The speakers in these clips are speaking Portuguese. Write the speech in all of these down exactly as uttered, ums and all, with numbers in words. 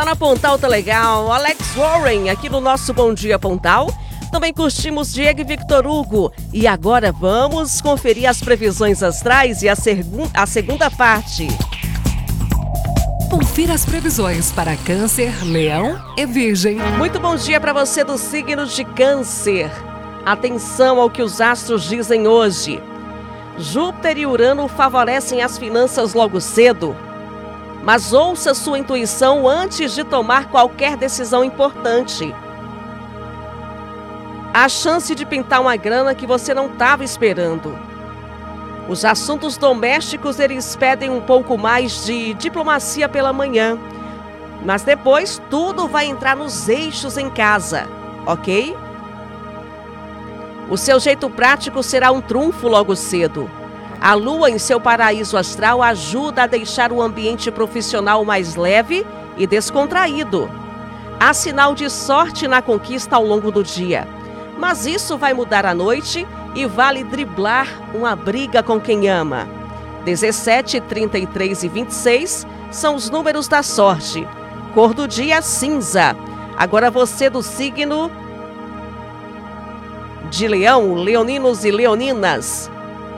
Bora Pontal, tá legal? Alex Warren aqui no nosso Bom Dia Pontal. Também curtimos Diego e Victor Hugo. E agora vamos conferir as previsões astrais e a, segun- a segunda parte. Confira as previsões para Câncer, Leão e Virgem. Muito bom dia para você do signo de Câncer. Atenção ao que os astros dizem hoje. Júpiter e Urano favorecem as finanças logo cedo. Mas ouça sua intuição antes de tomar qualquer decisão importante. Há chance de pintar uma grana que você não estava esperando. Os assuntos domésticos, eles pedem um pouco mais de diplomacia pela manhã. Mas depois tudo vai entrar nos eixos em casa, ok? O seu jeito prático será um trunfo logo cedo. A lua em seu paraíso astral ajuda a deixar o ambiente profissional mais leve e descontraído. Há sinal de sorte na conquista ao longo do dia. Mas isso vai mudar à noite e vale driblar uma briga com quem ama. dezessete, trinta e três e vinte e seis são os números da sorte. Cor do dia cinza. Agora você do signo de Leão, leoninos e leoninas.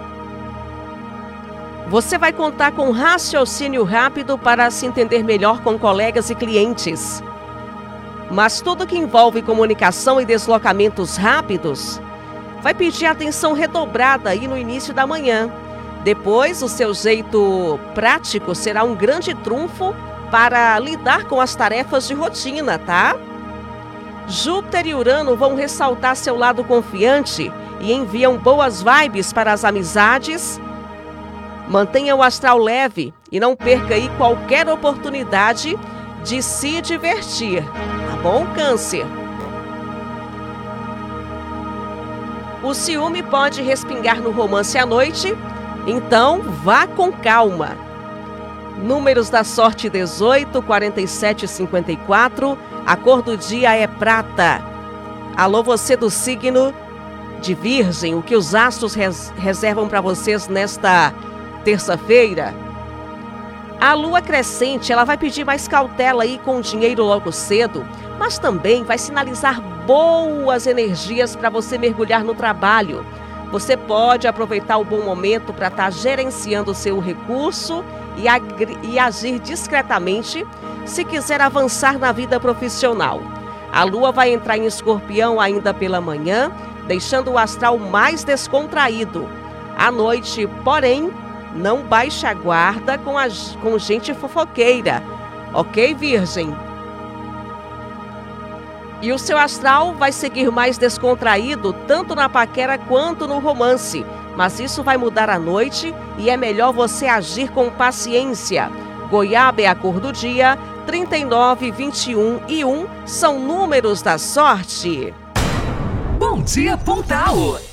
Você vai contar com raciocínio rápido para se entender melhor com colegas e clientes. Mas tudo que envolve comunicação e deslocamentos rápidos vai pedir atenção redobrada aí no início da manhã. Depois, o seu jeito prático será um grande trunfo para lidar com as tarefas de rotina, tá? Júpiter e Urano vão ressaltar seu lado confiante e enviam boas vibes para as amizades. Mantenha o astral leve e não perca aí qualquer oportunidade de se divertir. Tá bom, Câncer? O ciúme pode respingar no romance à noite, então vá com calma. Números da sorte dezoito, quarenta e sete e cinquenta e quatro. A cor do dia é prata. Alô, você do signo de Virgem, o que os astros res- reservam para vocês nesta terça-feira? A lua crescente, ela vai pedir mais cautela aí com o dinheiro logo cedo, mas também vai sinalizar boas energias para você mergulhar no trabalho. Você pode aproveitar o bom momento para estar gerenciando o seu recurso e, agri- e agir discretamente se quiser avançar na vida profissional. A lua vai entrar em Escorpião ainda pela manhã, deixando o astral mais descontraído. À noite, porém, não baixe a guarda com, a, com gente fofoqueira. Ok, Virgem? E o seu astral vai seguir mais descontraído, tanto na paquera quanto no romance. Mas isso vai mudar à noite e é melhor você agir com paciência. Goiaba é a cor do dia, trinta e nove, vinte e um e um são números da sorte. Bom Dia Pontal!